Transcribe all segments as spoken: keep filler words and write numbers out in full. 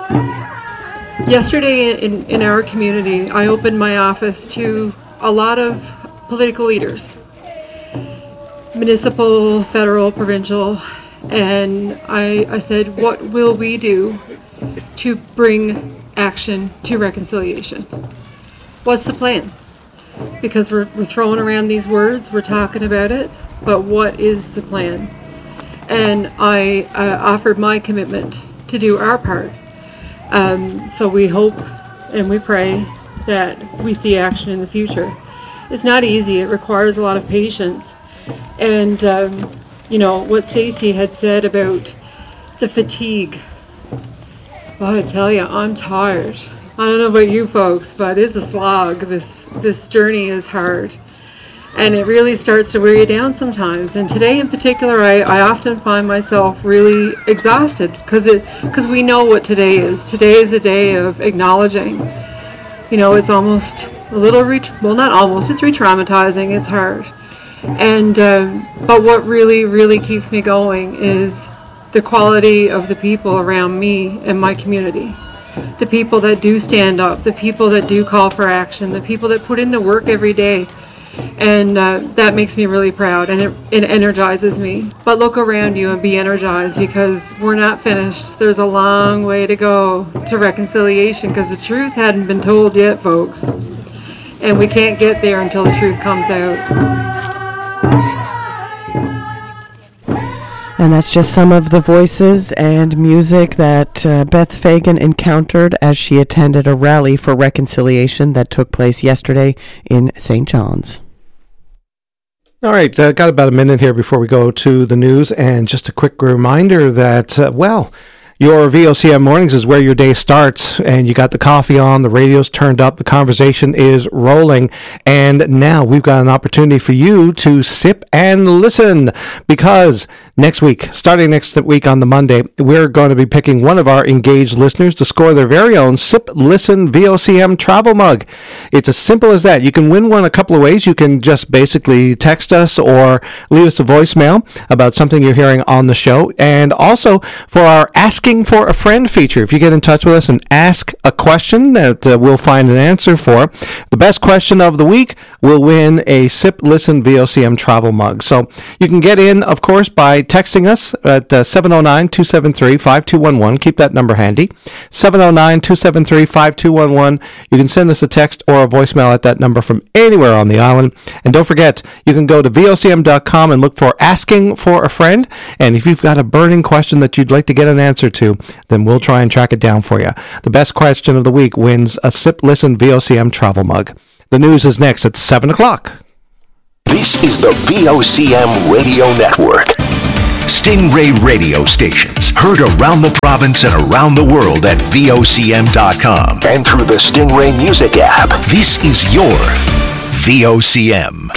Yesterday in, in our community, I opened my office to a lot of political leaders, municipal, federal, provincial, and I, I said, what will we do to bring action to reconciliation? What's the plan? Because we're, we're throwing around these words, we're talking about it, but what is the plan? And I uh, offered my commitment to do our part. Um, so we hope and we pray that we see action in the future. It's not easy. It requires a lot of patience. And, um, you know, what Stacey had said about the fatigue. Well, I tell you, I'm tired. I don't know about you folks, but it's a slog. This, this journey is hard. And it really starts to wear you down sometimes. And today in particular, I, I often find myself really exhausted because it because we know what today is. Today is a day of acknowledging. You know, it's almost a little, re- well, not almost, it's re-traumatizing, it's hard. And, um, but what really, really keeps me going is the quality of the people around me and my community. The people that do stand up, the people that do call for action, the people that put in the work every day. And uh, that makes me really proud, and it, it energizes me. But look around you and be energized, because we're not finished. There's a long way to go to reconciliation, because the truth hadn't been told yet, folks. And we can't get there until the truth comes out. And that's just some of the voices and music that uh, Beth Fagan encountered as she attended a rally for reconciliation that took place yesterday in Saint John's. All right, uh, got about a minute here before we go to the news, and just a quick reminder that, uh, well, your V O C M Mornings is where your day starts, and you got the coffee on, the radio's turned up, the conversation is rolling, and now we've got an opportunity for you to sip and listen, because next week, starting next week on the Monday, we're going to be picking one of our engaged listeners to score their very own Sip Listen V O C M travel mug. It's as simple as that. You can win one a couple of ways. You can just basically text us or leave us a voicemail about something you're hearing on the show, and also for our Ask for a Friend feature. If you get in touch with us and ask a question that uh, we'll find an answer for, the best question of the week will win a Sip Listen V O C M travel mug. So you can get in, of course, by texting us at uh, seven oh nine, two seven three, five two one one. Keep that number handy. seven oh nine, two seven three, five two one one. You can send us a text or a voicemail at that number from anywhere on the island. And don't forget, you can go to V O C M dot com and look for Asking for a Friend. And if you've got a burning question that you'd like to get an answer to, then we'll try and track it down for you. The best question of the week wins a Sip Listen V O C M travel mug. The news is next at seven o'clock. This is the V O C M Radio Network. Stingray radio stations heard around the province and around the world at V O C M dot com and through the Stingray Music app. This is your V O C M.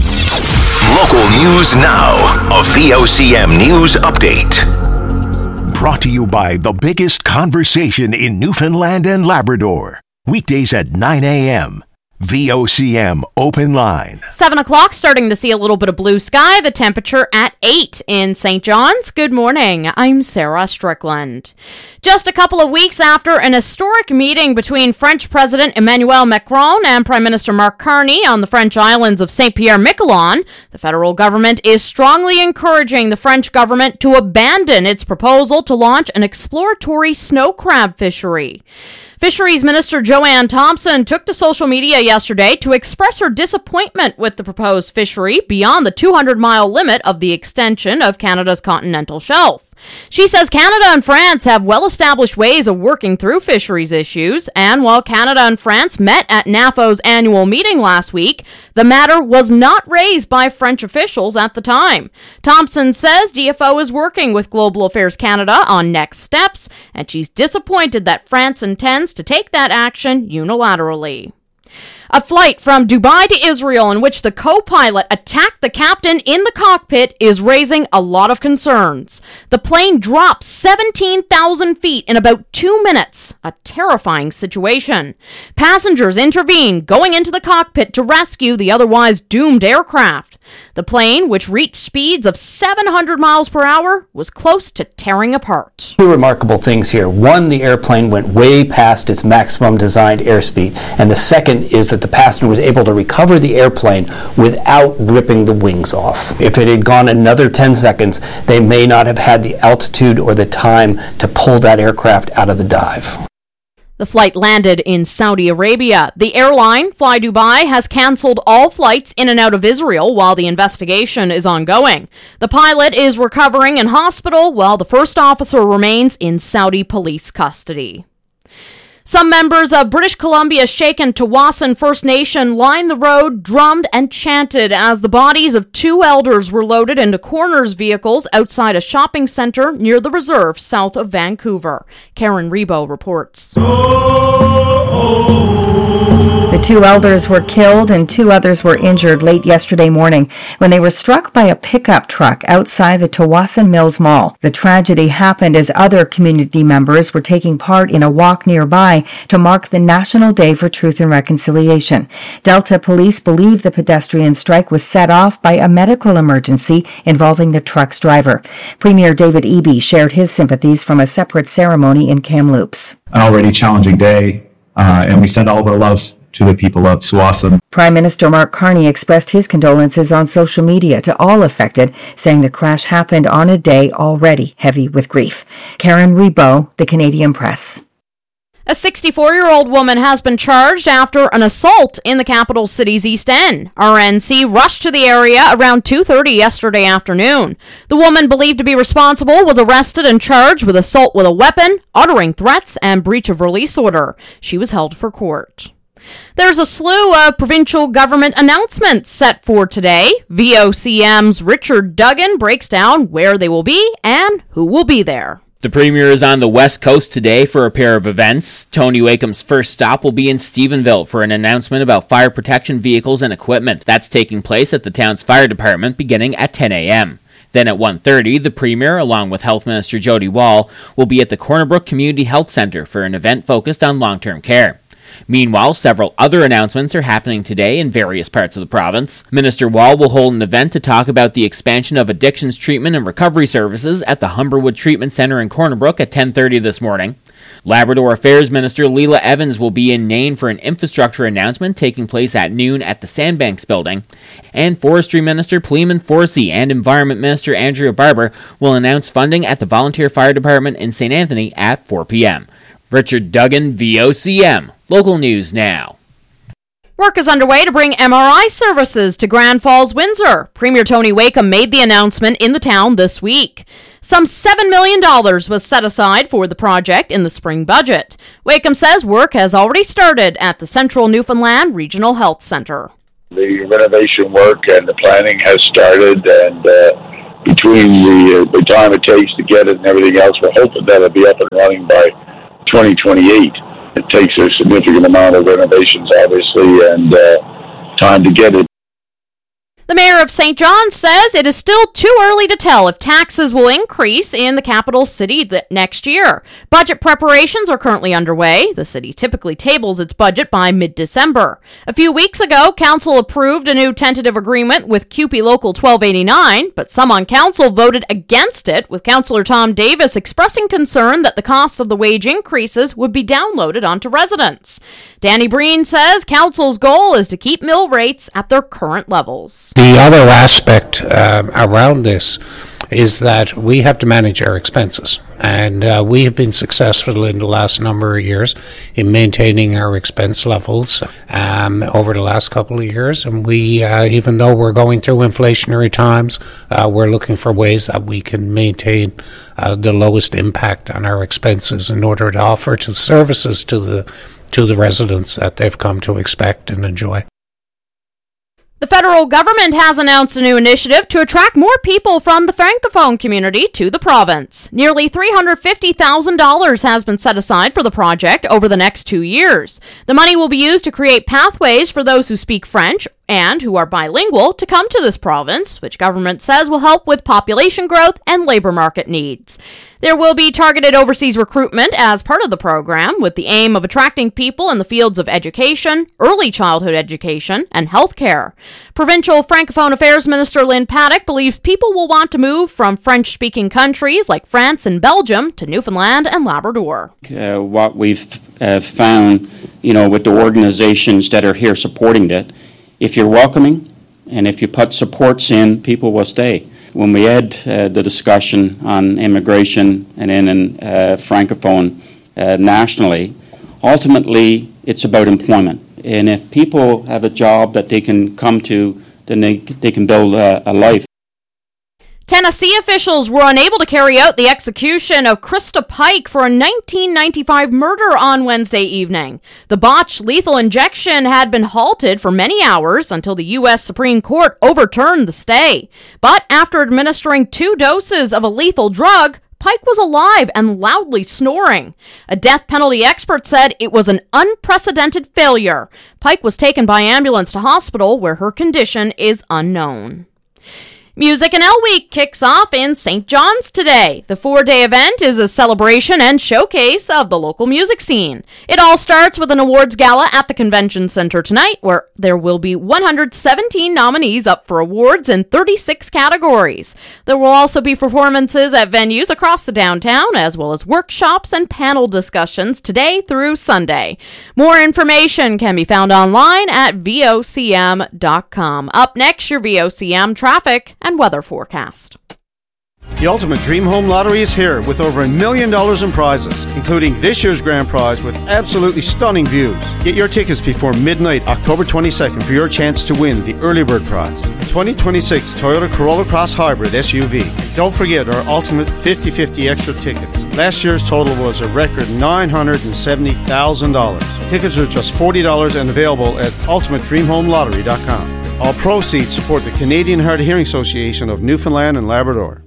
Local news now. A V O C M News Update. Brought to you by the biggest conversation in Newfoundland and Labrador. Weekdays at nine a.m. V O C M Open Line. seven o'clock, starting to see a little bit of blue sky. The temperature at eight in Saint John's. Good morning. I'm Sarah Strickland. Just a couple of weeks after an historic meeting between French President Emmanuel Macron and Prime Minister Mark Carney on the French islands of Saint-Pierre-Miquelon, the federal government is strongly encouraging the French government to abandon its proposal to launch an exploratory snow crab fishery. Fisheries Minister Joanne Thompson took to social media yesterday to express her disappointment with the proposed fishery beyond the two hundred mile limit of the extension of Canada's continental shelf. She says Canada and France have well-established ways of working through fisheries issues, and while Canada and France met at NAFO's annual meeting last week, the matter was not raised by French officials at the time. Thompson says D F O is working with Global Affairs Canada on next steps, and she's disappointed that France intends to take that action unilaterally. A flight from Dubai to Israel in which the co-pilot attacked the captain in the cockpit is raising a lot of concerns. The plane dropped seventeen thousand feet in about two minutes. A terrifying situation. Passengers intervened, going into the cockpit to rescue the otherwise doomed aircraft. The plane, which reached speeds of seven hundred miles per hour, was close to tearing apart. Two remarkable things here. One, the airplane went way past its maximum designed airspeed. And the second is that the passenger was able to recover the airplane without ripping the wings off. If it had gone another ten seconds, they may not have had the altitude or the time to pull that aircraft out of the dive. The flight landed in Saudi Arabia. The airline, Fly Dubai, has canceled all flights in and out of Israel while the investigation is ongoing. The pilot is recovering in hospital while the first officer remains in Saudi police custody. Some members of British Columbia's Shaken Tawasin First Nation lined the road, drummed and chanted as the bodies of two elders were loaded into coroner's vehicles outside a shopping center near the reserve south of Vancouver. Karen Rebo reports. The two elders were killed and two others were injured late yesterday morning when they were struck by a pickup truck outside the Tawasin Mills Mall. The tragedy happened as other community members were taking part in a walk nearby to mark the National Day for Truth and Reconciliation. Delta police believe the pedestrian strike was set off by a medical emergency involving the truck's driver. Premier David Eby shared his sympathies from a separate ceremony in Kamloops. An already challenging day, uh, and we send all of our love to the people of Tsawwassen. Prime Minister Mark Carney expressed his condolences on social media to all affected, saying the crash happened on a day already heavy with grief. Karen Rebo, The Canadian Press. A sixty-four-year-old woman has been charged after an assault in the capital city's East End. R N C rushed to the area around two thirty yesterday afternoon. The woman believed to be responsible was arrested and charged with assault with a weapon, uttering threats, and breach of release order. She was held for court. There's a slew of provincial government announcements set for today. V O C M's Richard Duggan breaks down where they will be and who will be there. The Premier is on the West Coast today for a pair of events. Tony Wakeham's first stop will be in Stephenville for an announcement about fire protection vehicles and equipment. That's taking place at the town's fire department beginning at ten a.m. Then at one thirty, the Premier, along with Health Minister Jody Wall, will be at the Corner Brook Community Health Centre for an event focused on long-term care. Meanwhile, several other announcements are happening today in various parts of the province. Minister Wall will hold an event to talk about the expansion of addictions treatment and recovery services at the Humberwood Treatment Centre in Corner Brook at ten thirty this morning. Labrador Affairs Minister Leela Evans will be in Nain for an infrastructure announcement taking place at noon at the Sandbanks building. And Forestry Minister Pleeman Forsey and Environment Minister Andrea Barber will announce funding at the Volunteer Fire Department in Saint Anthony at four p.m. Richard Duggan, V O C M. Local news now. Work is underway to bring M R I services to Grand Falls, Windsor. Premier Tony Wakeham made the announcement in the town this week. Some seven million dollars was set aside for the project in the spring budget. Wakeham says work has already started at the Central Newfoundland Regional Health Centre. The renovation work and the planning has started, and uh, between the, uh, the time it takes to get it and everything else, we're hoping that it'll be up and running by twenty twenty-eight. It takes a significant amount of renovations, obviously, and uh, time to get it. The mayor of Saint John's says it is still too early to tell if taxes will increase in the capital city th- next year. Budget preparations are currently underway. The city typically tables its budget by mid-December. A few weeks ago, council approved a new tentative agreement with C U P E Local twelve eighty-nine, but some on council voted against it, with Councillor Tom Davis expressing concern that the costs of the wage increases would be downloaded onto residents. Danny Breen says council's goal is to keep mill rates at their current levels. The other aspect um, around this is that we have to manage our expenses, and uh, we have been successful in the last number of years in maintaining our expense levels um, over the last couple of years, and we, uh, even though we're going through inflationary times, uh, we're looking for ways that we can maintain uh, the lowest impact on our expenses in order to offer to services to the to the residents that they've come to expect and enjoy. The federal government has announced a new initiative to attract more people from the Francophone community to the province. Nearly three hundred fifty thousand dollars has been set aside for the project over the next two years. The money will be used to create pathways for those who speak French and who are bilingual to come to this province, which government says will help with population growth and labor market needs. There will be targeted overseas recruitment as part of the program, with the aim of attracting people in the fields of education, early childhood education, and healthcare. Provincial Francophone Affairs Minister Lynn Paddock believes people will want to move from French-speaking countries like France and Belgium to Newfoundland and Labrador. Uh, what we've uh, found, you know, with the organizations that are here supporting it, if you're welcoming and if you put supports in, people will stay. When we had uh, the discussion on immigration and then in uh, Francophone uh, nationally, ultimately it's about employment. And if people have a job that they can come to, then they, they can build a, a life. Tennessee officials were unable to carry out the execution of Krista Pike for a nineteen ninety-five murder on Wednesday evening. The botched lethal injection had been halted for many hours until the U S Supreme Court overturned the stay. But after administering two doses of a lethal drug, Pike was alive and loudly snoring. A death penalty expert said it was an unprecedented failure. Pike was taken by ambulance to hospital where her condition is unknown. Music and L Week kicks off in Saint John's today. The four-day event is a celebration and showcase of the local music scene. It all starts with an awards gala at the Convention Center tonight, where there will be one hundred seventeen nominees up for awards in thirty-six categories. There will also be performances at venues across the downtown, as well as workshops and panel discussions today through Sunday. More information can be found online at V O C M dot com. Up next, your V O C M traffic and weather forecast. The Ultimate Dream Home Lottery is here with over a million dollars in prizes, including this year's grand prize with absolutely stunning views. Get your tickets before midnight, October twenty-second, for your chance to win the early bird prize, the twenty twenty-six Toyota Corolla Cross Hybrid S U V. Don't forget our Ultimate fifty fifty extra tickets. Last year's total was a record nine hundred seventy thousand dollars. Tickets are just forty dollars and available at ultimate dream home lottery dot com. All proceeds support the Canadian Hard of Hearing Association of Newfoundland and Labrador.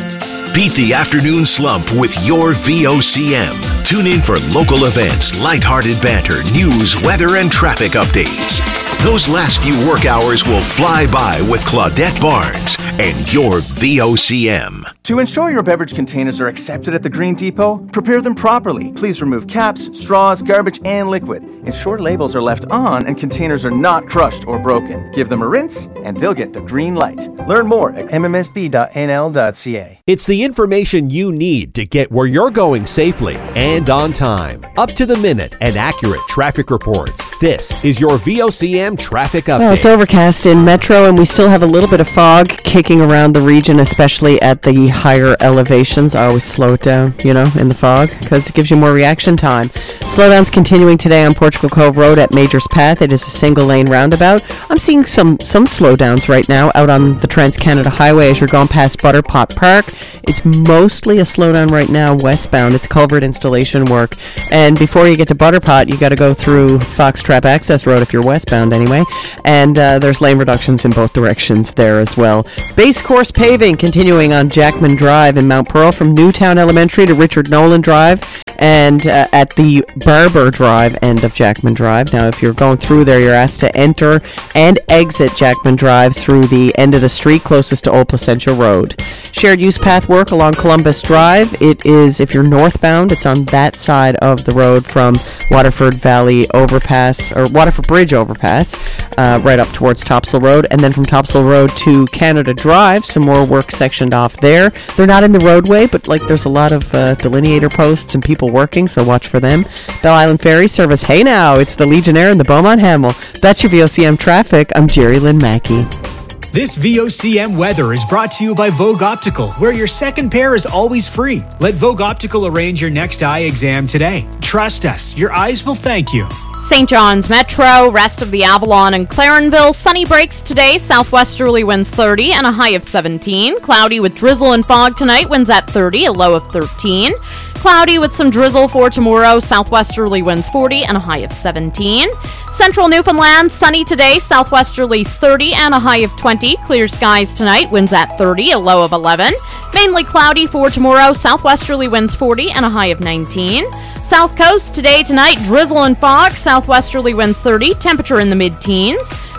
Beat the afternoon slump with your V O C M. Tune in for local events, lighthearted banter, news, weather, and traffic updates. Those last few work hours will fly by with Claudette Barnes and your V O C M. To ensure your beverage containers are accepted at the Green Depot, prepare them properly. Please remove caps, straws, garbage, and liquid. Ensure labels are left on and containers are not crushed or broken. Give them a rinse and they'll get the green light. Learn more at m m s b dot n l dot c a. It's the information you need to get where you're going safely and on time. Up to the minute and accurate traffic reports. This is your V O C M traffic update. Well, it's overcast in Metro, and we still have a little bit of fog kicking around the region, especially at the higher elevations. I always slow it down, you know, in the fog, because it gives you more reaction time. Slowdowns continuing today on Portugal Cove Road at Major's Path. It is a single-lane roundabout. I'm seeing some some slowdowns right now out on the Trans-Canada Highway as you're going past Butterpot Park. It's mostly a slowdown right now westbound. It's culvert installation work. And before you get to Butterpot, you got to go through Foxtrap Access Road if you're westbound anyway. And uh, there's lane reductions in both directions there as well. Base course paving continuing on Jackman Drive in Mount Pearl from Newtown Elementary to Richard Nolan Drive, and uh, at the Barber Drive end of Jackman Drive. Now, if you're going through there, you're asked to enter and exit Jackman Drive through the end of the street closest to Old Placentia Road. Shared use path work along Columbus Drive. It is, if you're northbound, it's on that side of the road from Waterford Valley Overpass, or Waterford Bridge Overpass, uh, right up towards Topsail Road. And then from Topsail Road to Canada Drive, some more work sectioned off there. They're not in the roadway, but like there's a lot of uh, delineator posts and people working, so watch for them. Bell Island Ferry Service. Hey now, it's the Legionnaire and the Beaumont Hamel. That's your V O C M traffic. I'm Jerry Lynn Mackey. This V O C M weather is brought to you by Vogue Optical, where your second pair is always free. Let Vogue Optical arrange your next eye exam today. Trust us, your eyes will thank you. Saint John's Metro, rest of the Avalon and Clarenville, sunny breaks today, southwesterly winds thirty and a high of seventeen. Cloudy with drizzle and fog tonight, winds at thirty, a low of thirteen. Cloudy with some drizzle for tomorrow, southwesterly winds forty and a high of seventeen. Central Newfoundland, sunny today, southwesterlies thirty and a high of twenty. Clear skies tonight, winds at thirty, a low of eleven. Mainly cloudy for tomorrow, southwesterly winds forty and a high of nineteen. South Coast today, tonight, drizzle and fog, southwesterly winds thirty, temperature in the mid-teens.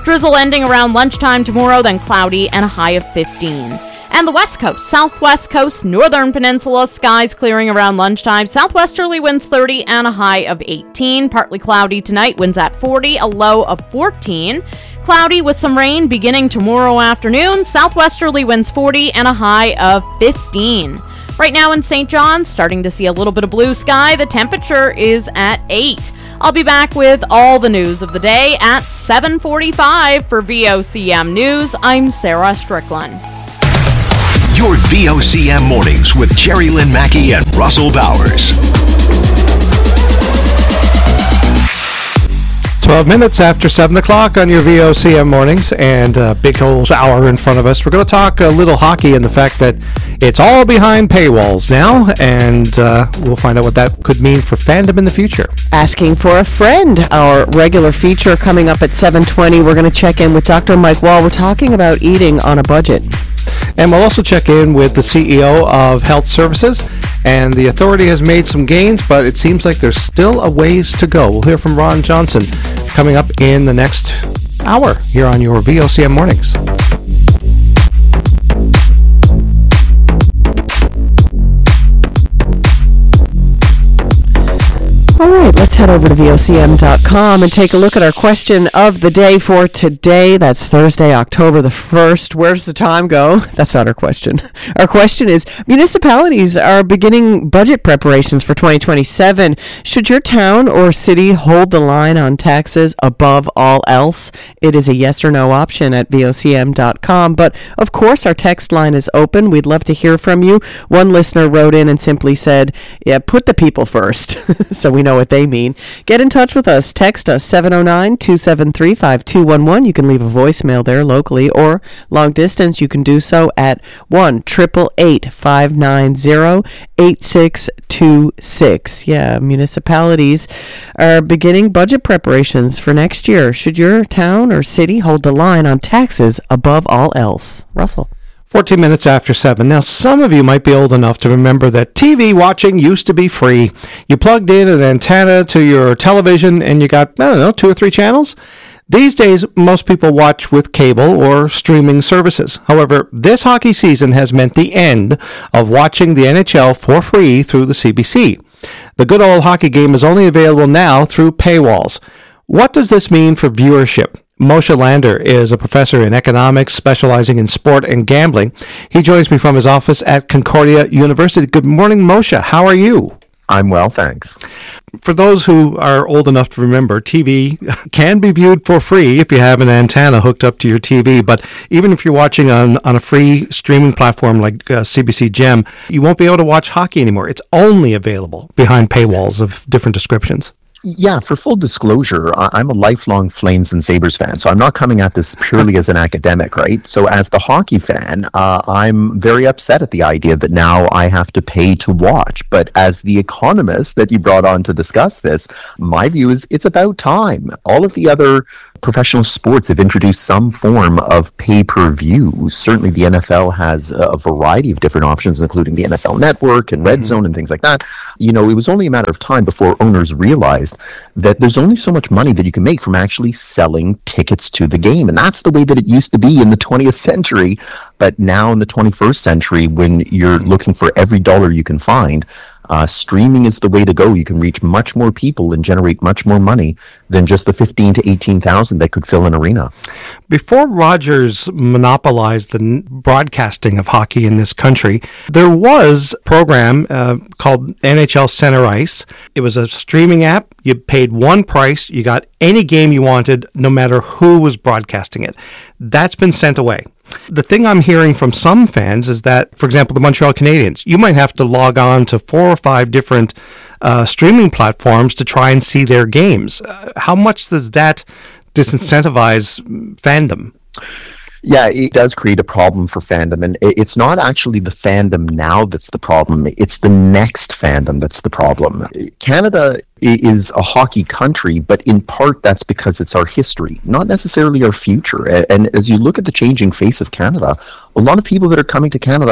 Drizzle ending around lunchtime tomorrow, then cloudy and a high of fifteen. And the West Coast, Southwest Coast, Northern Peninsula, skies clearing around lunchtime. Southwesterly winds thirty and a high of eighteen. Partly cloudy tonight, winds at forty, a low of fourteen. Cloudy with some rain beginning tomorrow afternoon. Southwesterly winds forty and a high of fifteen. Right now in Saint John's, starting to see a little bit of blue sky. The temperature is at eight. I'll be back with all the news of the day at seven forty-five for V O C M News. I'm Sarah Strickland. Your V O C M Mornings with Jerry Lynn Mackey and Russell Bowers. twelve minutes after seven o'clock on your V O C M Mornings, and a big whole hour in front of us. We're going to talk a little hockey and the fact that it's all behind paywalls now, and uh, we'll find out what that could mean for fandom in the future. Asking for a Friend, our regular feature coming up at seven twenty. We're going to check in with Doctor Mike Wall. We're talking about eating on a budget. And we'll also check in with the C E O of Health Services, and the authority has made some gains, but it seems like there's still a ways to go. We'll hear from Ron Johnson coming up in the next hour here on your V O C M Mornings. All right, let's head over to V O C M dot com and take a look at our question of the day for today. That's Thursday, October the first. Where's the time go? That's not our question. Our question is, municipalities are beginning budget preparations for twenty twenty-seven. Should your town or city hold the line on taxes above all else? It is a yes or no option at V O C M dot com. But, of course, our text line is open. We'd love to hear from you. One listener wrote in and simply said, yeah, put the people first. So we know what they mean. Get in touch with us. Text us seven oh nine, two seven three, five two one one. You can leave a voicemail there locally, or long distance you can do so at one eight eight eight, five nine zero, eight six two six. Yeah, municipalities are beginning budget preparations for next year. Should your town or city hold the line on taxes above all else? Russell. fourteen minutes after seven. Now, some of you might be old enough to remember that T V watching used to be free. You plugged in an antenna to your television and you got, I don't know, two or three channels. These days, most people watch with cable or streaming services. However, this hockey season has meant the end of watching the N H L for free through the C B C. The good old hockey game is only available now through paywalls. What does this mean for viewership? Moshe Lander is a professor in economics specializing in sport and gambling. He joins me from his office at Concordia University. Good morning, Moshe. How are you? I'm well, thanks. For those who are old enough to remember, T V can be viewed for free if you have an antenna hooked up to your T V. But even if you're watching on, on a free streaming platform like uh, C B C Gem, you won't be able to watch hockey anymore. It's only available behind paywalls of different descriptions. Yeah, for full disclosure, I'm a lifelong Flames and Sabres fan, so I'm not coming at this purely as an academic, right? So as the hockey fan, uh, I'm very upset at the idea that now I have to pay to watch. But as the economist that you brought on to discuss this, my view is it's about time. All of the other professional sports have introduced some form of pay-per-view. Certainly the N F L has a variety of different options, including the N F L Network and Red mm-hmm. Zone and things like that. You know, it was only a matter of time before owners realized that there's only so much money that you can make from actually selling tickets to the game. And that's the way that it used to be in the twentieth century. But now in the twenty-first century, when you're looking for every dollar you can find, Uh, streaming is the way to go. You can reach much more people and generate much more money than just the fifteen to eighteen thousand that could fill an arena. Before Rogers monopolized the n- broadcasting of hockey in this country, there was a program uh, called N H L Center Ice. It was a streaming app. You paid one price. You got any game you wanted, no matter who was broadcasting it. That's been sent away. The thing I'm hearing from some fans is that, for example, the Montreal Canadiens, you might have to log on to four or five different uh, streaming platforms to try and see their games. Uh, how much does that disincentivize fandom? Yeah, it does create a problem for fandom, and it's not actually the fandom now that's the problem. It's the next fandom that's the problem. Canada is a hockey country, but in part that's because it's our history, not necessarily our future. And as you look at the changing face of Canada, a lot of people that are coming to Canada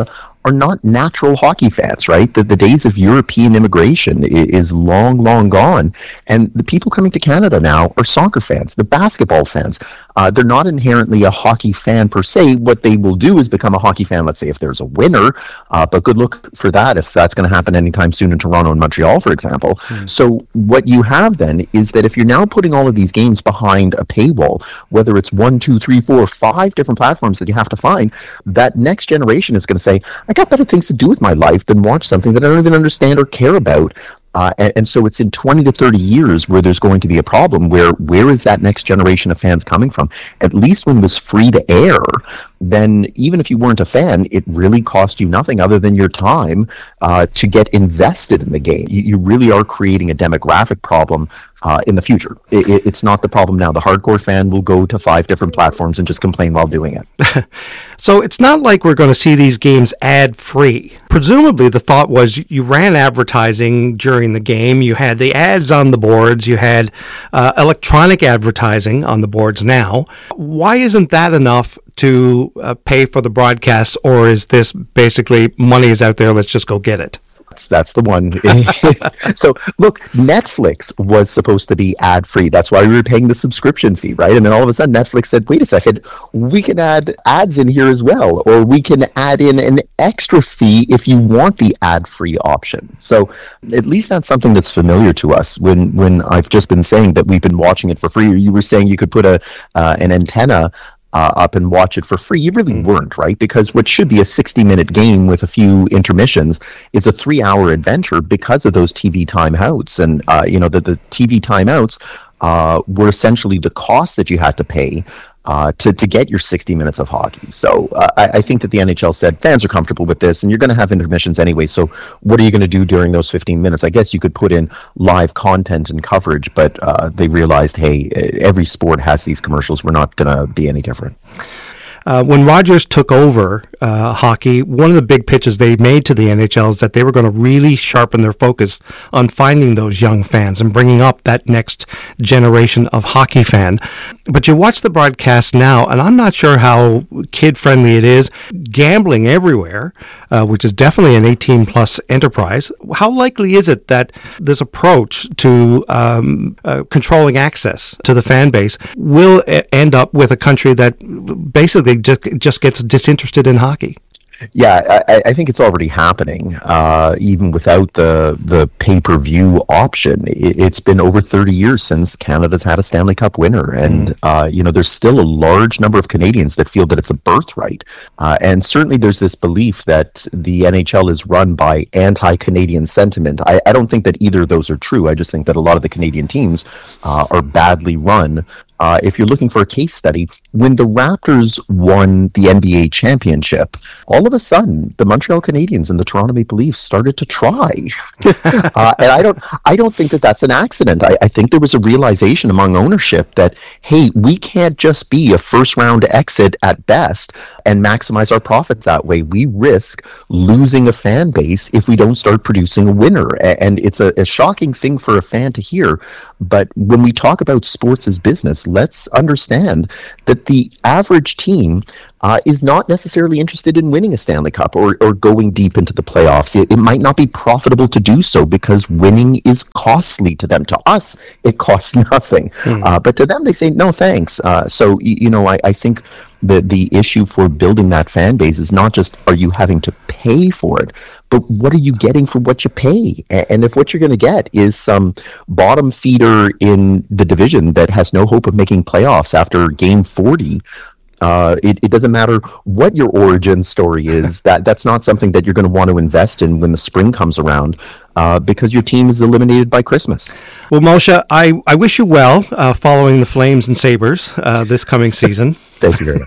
are not natural hockey fans, right? The, the days of European immigration is long, long gone. And the people coming to Canada now are soccer fans, the basketball fans. Uh, they're not inherently a hockey fan per se. What they will do is become a hockey fan, let's say, if there's a winner. Uh, but good luck for that if that's going to happen anytime soon in Toronto and Montreal, for example. Mm. So what you have then is that if you're now putting all of these games behind a paywall, whether it's one, two, three, four, five different platforms that you have to find, that next generation is going to say, I got better things to do with my life than watch something that I don't even understand or care about. Uh, and, and so it's in twenty to thirty years where there's going to be a problem where where is that next generation of fans coming from? At least when it was free to air, then even if you weren't a fan, it really cost you nothing other than your time uh, to get invested in the game. You, you really are creating a demographic problem uh, in the future. It, it, it's not the problem now. The hardcore fan will go to five different platforms and just complain while doing it. So it's not like we're going to see these games ad-free. Presumably the thought was you ran advertising during the game, you had the ads on the boards, you had uh, electronic advertising on the boards now. Why isn't that enough to uh, pay for the broadcasts, or is this basically money is out there, let's just go get it? That's, that's the one. So look, Netflix was supposed to be ad free. That's why we were paying the subscription fee, right? And then all of a sudden Netflix said, wait a second, we can add ads in here as well, or we can add in an extra fee if you want the ad free option. So at least that's something that's familiar to us. When when I've just been saying that we've been watching it for free, or you were saying you could put a uh, an antenna Uh, up and watch it for free. You really weren't, right? Because what should be a sixty minute game with a few intermissions is a three hour adventure because of those T V timeouts. And, uh, you know, the, the T V timeouts uh, were essentially the cost that you had to pay uh, to, to get your sixty minutes of hockey. So uh, I, I think that the N H L said fans are comfortable with this and you're going to have intermissions anyway. So what are you going to do during those fifteen minutes? I guess you could put in live content and coverage, but uh, they realized, hey, every sport has these commercials. We're not going to be any different. Uh, when Rogers took over uh, hockey, one of the big pitches they made to the N H L is that they were going to really sharpen their focus on finding those young fans and bringing up that next generation of hockey fan. But you watch the broadcast now, and I'm not sure how kid-friendly it is. Gambling everywhere, uh, which is definitely an eighteen plus enterprise. How likely is it that this approach to um, uh, controlling access to the fan base will a- end up with a country that basically just just gets disinterested in hockey? Yeah, I, I think it's already happening. Uh, even without the the pay per view option, it, it's been over thirty years since Canada's had a Stanley Cup winner, and mm. uh, you know, there's still a large number of Canadians that feel that it's a birthright. Uh, and certainly, there's this belief that the N H L is run by anti-Canadian sentiment. I, I don't think that either of those are true. I just think that a lot of the Canadian teams uh, are badly run. Uh, if you're looking for a case study, when the Raptors won the N B A championship, all of a sudden the Montreal Canadiens and the Toronto Maple Leafs started to try. uh, and I don't, I don't think that that's an accident. I, I think there was a realization among ownership that, hey, we can't just be a first round exit at best and maximize our profits that way. We risk losing a fan base if we don't start producing a winner. And it's a, a shocking thing for a fan to hear. But when we talk about sports as business, let's understand that the average team uh, is not necessarily interested in winning a Stanley Cup or, or going deep into the playoffs. It, it might not be profitable to do so because winning is costly to them. To us, it costs nothing. Mm. Uh, but to them, they say, no, thanks. Uh, so, you know, I, I think the the issue for building that fan base is not just are you having to pay for it, but what are you getting for what you pay? And if what you're going to get is some bottom feeder in the division that has no hope of making playoffs after game forty, uh, it, it doesn't matter what your origin story is. that that's not something that you're going to want to invest in when the spring comes around. Uh, because your team is eliminated by Christmas. Well, Moshe, I, I wish you well uh, following the Flames and Sabres uh, this coming season. Thank you very much.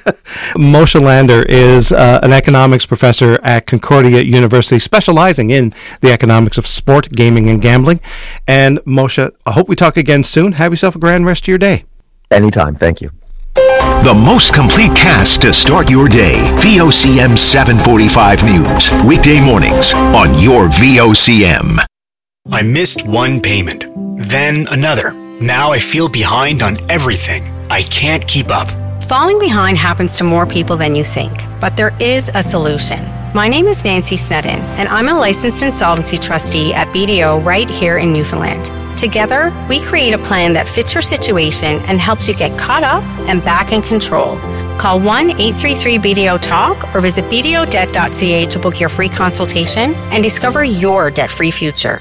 Moshe Lander is uh, an economics professor at Concordia University, specializing in the economics of sport, gaming, and gambling. And Moshe, I hope we talk again soon. Have yourself a grand rest of your day. Anytime. Thank you. The most complete cast to start your day. V O C M seven forty-five News. Weekday mornings on your V O C M. I missed one payment, then another. Now I feel behind on everything. I can't keep up. Falling behind happens to more people than you think, but there is a solution. My name is Nancy Snedden, and I'm a licensed insolvency trustee at B D O right here in Newfoundland. Together, we create a plan that fits your situation and helps you get caught up and back in control. Call one eight three three B D O talk or visit b d o debt dot c a to book your free consultation and discover your debt-free future.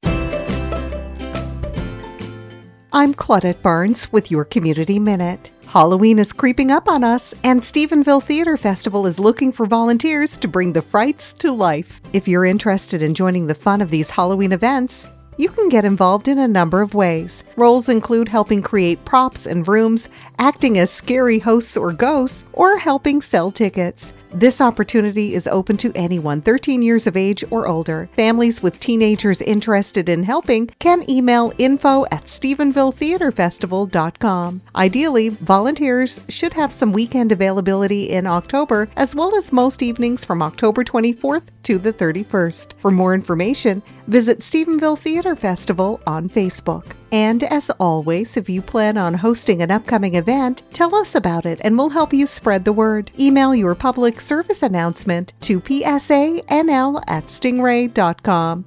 I'm Claudette Barnes with your Community Minute. Halloween is creeping up on us, and Stephenville Theatre Festival is looking for volunteers to bring the frights to life. If you're interested in joining the fun of these Halloween events, you can get involved in a number of ways. Roles include helping create props and rooms, acting as scary hosts or ghosts, or helping sell tickets. This opportunity is open to anyone thirteen years of age or older. Families with teenagers interested in helping can email info at stephenville theatre festival dot com. Ideally, volunteers should have some weekend availability in October, as well as most evenings from October twenty-fourth to the thirty-first. For more information, visit Stephenville Theatre Festival on Facebook. And as always, if you plan on hosting an upcoming event, tell us about it and we'll help you spread the word. Email your public service announcement to p s a n l at stingray dot com.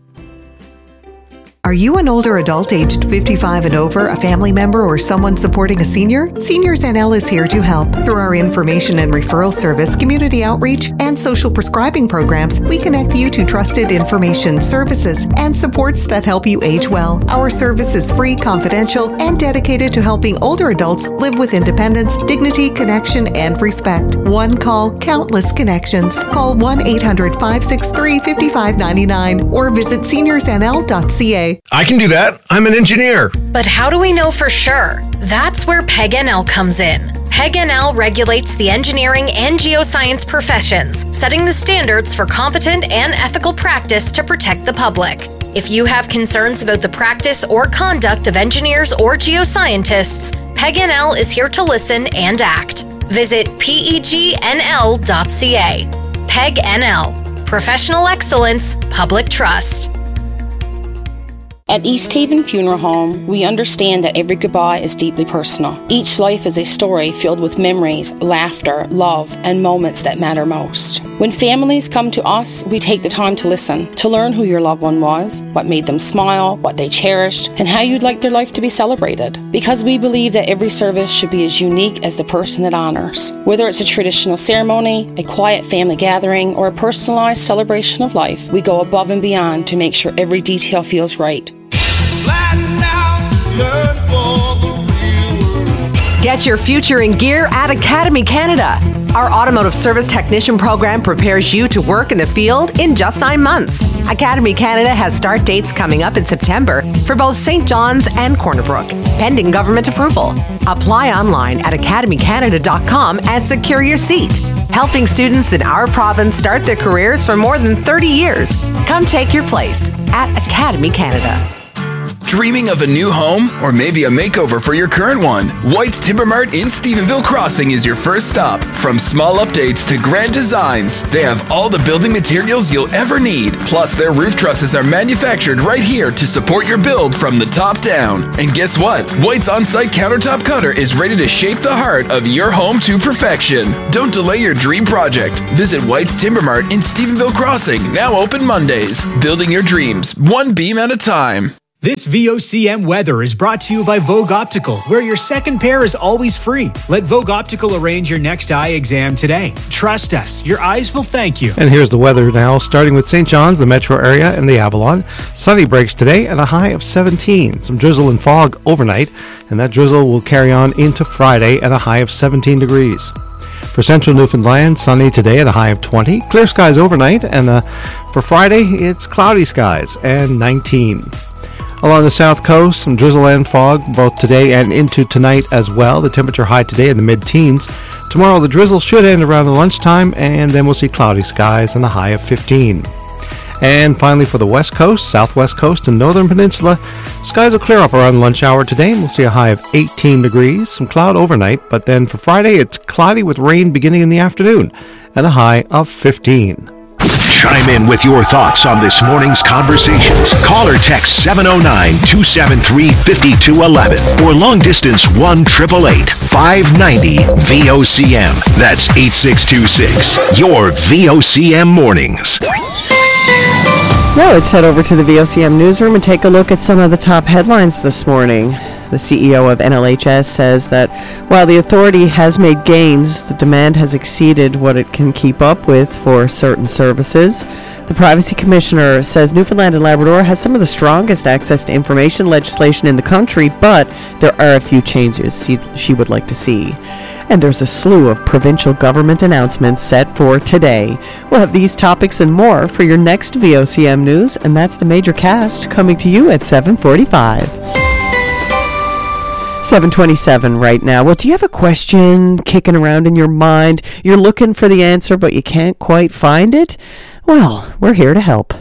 Are you an older adult aged fifty-five and over, a family member, or someone supporting a senior? Seniors N L is here to help. Through our information and referral service, community outreach, and social prescribing programs, we connect you to trusted information, services, and supports that help you age well. Our service is free, confidential, and dedicated to helping older adults live with independence, dignity, connection, and respect. One call, countless connections. Call one eight hundred five six three five five nine nine or visit seniors n l dot c a. I can do that. I'm an engineer. But how do we know for sure? That's where P E G N L comes in. P E G N L regulates the engineering and geoscience professions, setting the standards for competent and ethical practice to protect the public. If you have concerns about the practice or conduct of engineers or geoscientists, P E G N L is here to listen and act. Visit p e g n l dot c a. P E G N L. Professional excellence, public trust. At East Haven Funeral Home, we understand that every goodbye is deeply personal. Each life is a story filled with memories, laughter, love, and moments that matter most. When families come to us, we take the time to listen, to learn who your loved one was, what made them smile, what they cherished, and how you'd like their life to be celebrated. Because we believe that every service should be as unique as the person it honors. Whether it's a traditional ceremony, a quiet family gathering, or a personalized celebration of life, we go above and beyond to make sure every detail feels right. Get your future in gear at Academy Canada. Our automotive service technician program prepares you to work in the field in just nine months. Academy Canada has start dates coming up in September for both Saint John's and Corner Brook, pending government approval. Apply online at academy canada dot com and secure your seat. Helping students in our province start their careers for more than thirty years. Come take your place at Academy Canada. Dreaming of a new home or maybe a makeover for your current one? White's Timber Mart in Stephenville Crossing is your first stop. From small updates to grand designs, they have all the building materials you'll ever need. Plus, their roof trusses are manufactured right here to support your build from the top down. And guess what? White's on-site countertop cutter is ready to shape the heart of your home to perfection. Don't delay your dream project. Visit White's Timber Mart in Stephenville Crossing, now open Mondays. Building your dreams, one beam at a time. This V O C M weather is brought to you by Vogue Optical, where your second pair is always free. Let Vogue Optical arrange your next eye exam today. Trust us, your eyes will thank you. And here's the weather now, starting with Saint John's, the metro area, and the Avalon. Sunny breaks today at a high of seventeen. Some drizzle and fog overnight, and that drizzle will carry on into Friday at a high of seventeen degrees. For central Newfoundland, sunny today at a high of twenty. Clear skies overnight, and uh, for Friday, it's cloudy skies and nineteen. Along the south coast, some drizzle and fog both today and into tonight as well. The temperature high today in the mid-teens. Tomorrow the drizzle should end around lunchtime, and then we'll see cloudy skies and a high of fifteen. And finally for the west coast, southwest coast, and northern peninsula, skies will clear up around lunch hour today, and we'll see a high of eighteen degrees. Some cloud overnight, but then for Friday it's cloudy with rain beginning in the afternoon, and a high of fifteen. Chime in with your thoughts on this morning's conversations. Call or text seven oh nine, two seven three, five two one one or long distance one eight eight eight, five nine zero, V O C M. That's eight six two six. Your V O C M mornings. Now let's head over to the V O C M newsroom and take a look at some of the top headlines this morning. The C E O of N L H S says that while the authority has made gains, the demand has exceeded what it can keep up with for certain services. The Privacy Commissioner says Newfoundland and Labrador has some of the strongest access to information legislation in the country, but there are a few changes she, she would like to see. And there's a slew of provincial government announcements set for today. We'll have these topics and more for your next V O C M News, and that's the Major Cast coming to you at seven forty-five. seven twenty-seven right now. Well, do you have a question kicking around in your mind? You're looking for the answer, but you can't quite find it? Well, we're here to help.